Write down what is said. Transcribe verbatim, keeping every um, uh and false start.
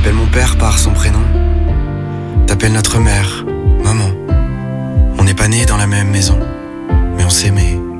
T'appelles mon père par son prénom. T'appelles notre mère maman. On n'est pas nés dans la même maison, mais on s'aimait.